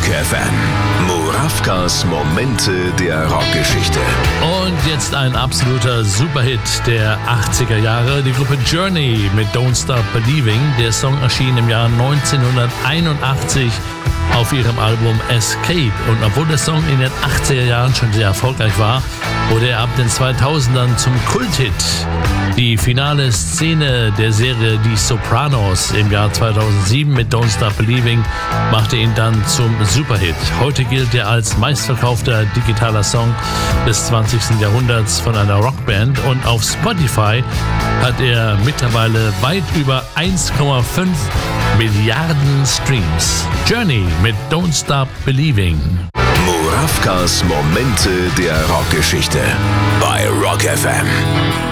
Rock FM. Murawkas Momente der Rockgeschichte. Und jetzt ein absoluter Superhit der 80er Jahre. Die Gruppe Journey mit Don't Stop Believing. Der Song erschien im Jahr 1981 auf ihrem Album Escape. Und obwohl der Song in den 80er Jahren schon sehr erfolgreich war, wurde er ab den 2000ern zum Kulthit. Die finale Szene der Serie Die Sopranos im Jahr 2007 mit Don't Stop Believing machte ihn dann zum Superhit. Heute gilt er als meistverkaufter digitaler Song des 20. Jahrhunderts von einer Rockband und auf Spotify hat er mittlerweile weit über 1,5 Milliarden Streams. Journey mit Don't Stop Believing. Murawkas Momente der Rockgeschichte bei Rock FM.